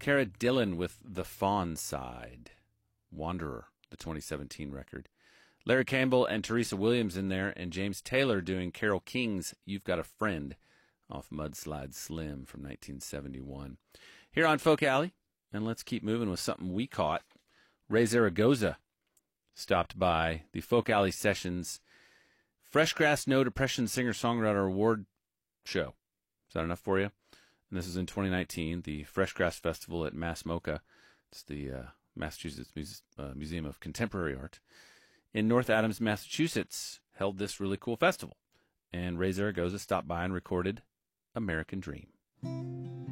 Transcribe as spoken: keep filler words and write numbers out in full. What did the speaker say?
Cara Dillon with The Fawn Side. Wanderer, the twenty seventeen record. Larry Campbell and Teresa Williams in there, and James Taylor doing Carole King's You've Got a Friend off Mudslide Slim from nineteen seventy-one. Here on Folk Alley, and let's keep moving with something we caught. Ray Zaragoza stopped by the Folk Alley Sessions Freshgrass No Depression Singer-Songwriter Award show. Is that enough for you? And this is in twenty nineteen, the Freshgrass Festival at Mass MoCA. It's the uh, Massachusetts Muse- uh, Museum of Contemporary Art in North Adams, Massachusetts, held this really cool festival. And Ray Zaragoza stopped by and recorded American Dream.